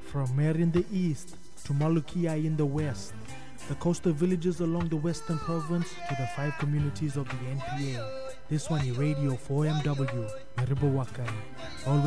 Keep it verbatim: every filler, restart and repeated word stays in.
From Mer in the east to Malukia in the west, the coastal villages along the western province to the five communities of the N P A. This one is Radio four M W, Meribowakai. Always